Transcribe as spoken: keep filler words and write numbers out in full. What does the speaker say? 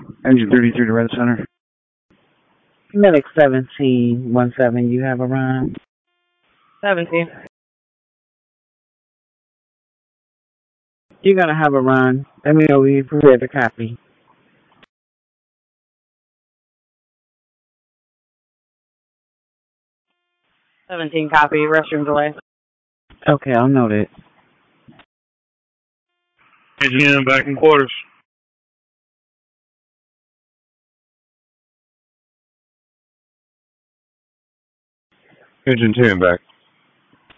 Engine thirty-three to Red Center. Medic seventeen one seven, you have a run? seventeen. You're going to have a run. Let me know when you're prepared to copy. seventeen copy, restroom delay. Okay, I'll note it. Engine back in quarters. Engine ten back.